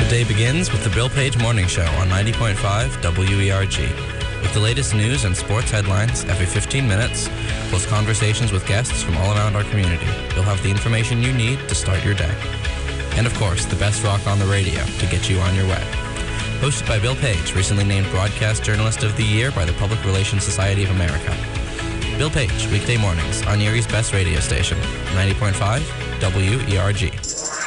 The day begins with the Bill Page Morning Show on 90.5 WERG. With the latest news and sports headlines every 15 minutes, plus conversations with guests from all around our community, you'll have the information you need to start your day. And of course, the best rock on the radio to get you on your way. Hosted by Bill Page, recently named Broadcast Journalist of the Year by the Public Relations Society of America. Bill Page, weekday mornings on Erie's best radio station, 90.5 WERG.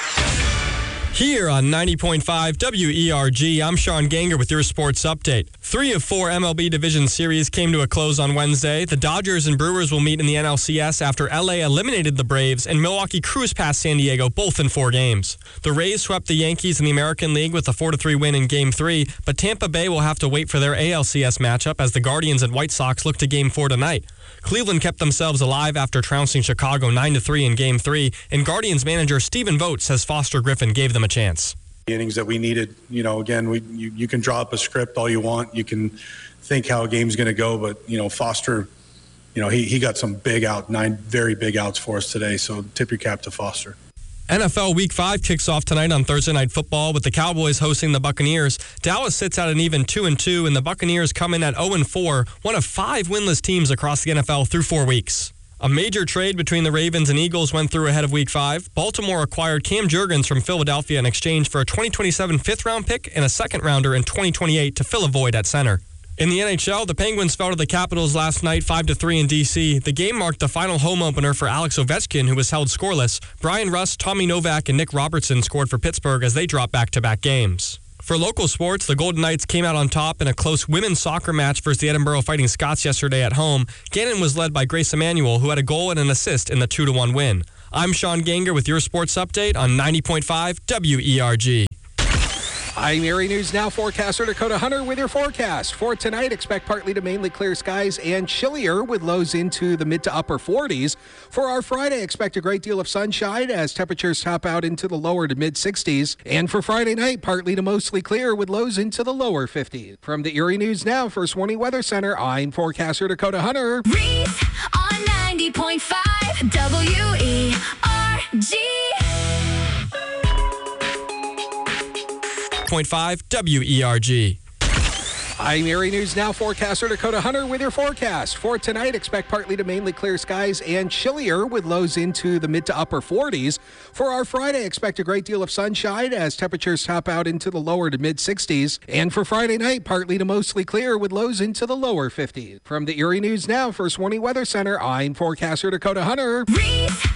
Here on 90.5 WERG, I'm Sean Ganger with your sports update. 3 of 4 MLB Division Series came to a close on Wednesday. The Dodgers and Brewers will meet in the NLCS after LA eliminated the Braves and Milwaukee cruised past San Diego, both in 4 games. The Rays swept the Yankees in the American League with a 4-3 win in Game 3, but Tampa Bay will have to wait for their ALCS matchup as the Guardians and White Sox look to Game 4 tonight. Cleveland kept themselves alive after trouncing Chicago 9-3 in Game 3, and Guardians manager Stephen Vogt says Foster Griffin gave them a chance. The innings that we needed, again, you can draw up a script all you want. You can think how a game's going to go, but, Foster, he got some 9 very big outs for us today, so tip your cap to Foster. NFL Week 5 kicks off tonight on Thursday Night Football with the Cowboys hosting the Buccaneers. Dallas sits at an even 2-2, and the Buccaneers come in at 0-4, one of 5 winless teams across the NFL through 4 weeks. A major trade between the Ravens and Eagles went through ahead of Week 5. Baltimore acquired Cam Jurgens from Philadelphia in exchange for a 2027 fifth-round pick and a second-rounder in 2028 to fill a void at center. In the NHL, the Penguins fell to the Capitals last night 5-3 in D.C. The game marked the final home opener for Alex Ovechkin, who was held scoreless. Brian Rust, Tommy Novak, and Nick Robertson scored for Pittsburgh as they dropped back-to-back games. For local sports, the Golden Knights came out on top in a close women's soccer match versus the Edinburgh Fighting Scots yesterday at home. Gannon was led by Grace Emanuel, who had a goal and an assist in the 2-1 win. I'm Sean Ganger with your sports update on 90.5 WERG. I'm Erie News Now forecaster Dakota Hunter with your forecast. For tonight, expect partly to mainly clear skies and chillier with lows into the mid to upper 40s. For our Friday, expect a great deal of sunshine as temperatures top out into the lower to mid 60s. And for Friday night, partly to mostly clear with lows into the lower 50s. From the Erie News Now First Warning Weather Center, I'm forecaster Dakota Hunter. Reef on 90.5 WERG. 90.5 WERG. I'm Erie News Now forecaster Dakota Hunter with your forecast. For tonight, expect partly to mainly clear skies and chillier with lows into the mid to upper 40s. For our Friday, expect a great deal of sunshine as temperatures top out into the lower to mid 60s. And for Friday night, partly to mostly clear with lows into the lower 50s. From the Erie News Now First Warning Weather Center, I'm forecaster Dakota Hunter. Reef